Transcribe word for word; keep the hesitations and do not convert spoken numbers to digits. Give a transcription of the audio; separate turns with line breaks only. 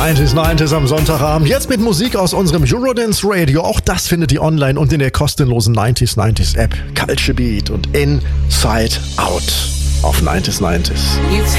neunzig neunzig am Sonntagabend. Jetzt mit Musik aus unserem Eurodance Radio. Auch das findet ihr online und in der kostenlosen neunzig neunzig App. Culture Beat und Inside Out auf neunzig neunzig.